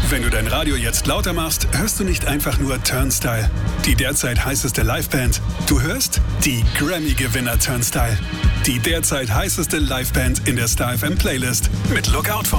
Wenn du dein Radio jetzt lauter machst, hörst du nicht einfach nur Turnstile, die derzeit heißeste Liveband. Du hörst die Grammy-Gewinner Turnstile, die derzeit heißeste Liveband in der Star FM Playlist mit Lookout